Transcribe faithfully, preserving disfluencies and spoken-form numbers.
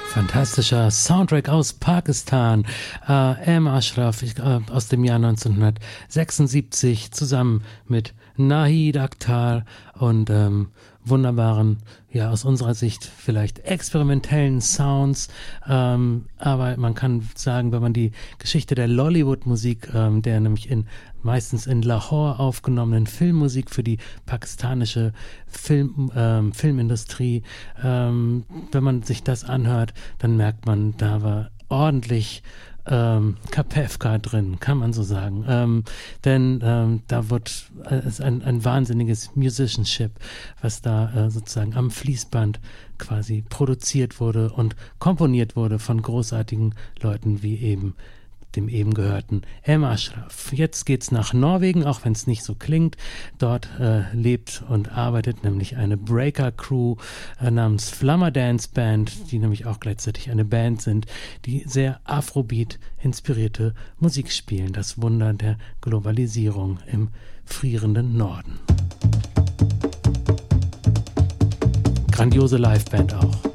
Fantastischer Soundtrack aus Pakistan. Äh, M. Ashraf ich, äh, aus dem Jahr neunzehnhundertsechsundsiebzig zusammen mit Nahid Akhtar und ähm, wunderbaren, ja aus unserer Sicht vielleicht experimentellen Sounds. Ähm, aber man kann sagen, wenn man die Geschichte der Lollywood-Musik, ähm, der nämlich in meistens in Lahore aufgenommenen Filmmusik für die pakistanische Film, ähm, Filmindustrie. Ähm, wenn man sich das anhört, dann merkt man, da war ordentlich ähm, Kapefka drin, kann man so sagen. Ähm, denn ähm, da wird äh, ist ein, ein wahnsinniges Musicianship, was da äh, sozusagen am Fließband quasi produziert wurde und komponiert wurde von großartigen Leuten wie eben dem eben gehörten M. Ashraf. Jetzt geht's nach Norwegen, auch wenn es nicht so klingt. Dort äh, lebt und arbeitet nämlich eine Breaker-Crew äh, namens Flammer Dance Band, die nämlich auch gleichzeitig eine Band sind, die sehr Afrobeat-inspirierte Musik spielen. Das Wunder der Globalisierung im frierenden Norden. Grandiose Liveband auch.